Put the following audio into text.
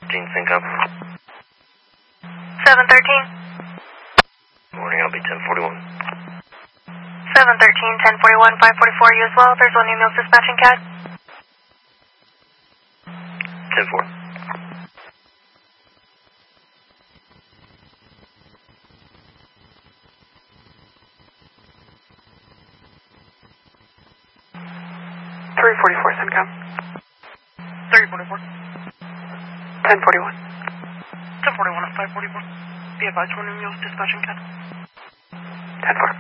Gene Sync up. 713. Morning, I'll be 1041. 713, 1041, 544, you as well. There's one email dispatching CAD. 10-4. Syncom. 344. 1041. 1041 at 544. Be advised, one email dispatching CAD. 10-4.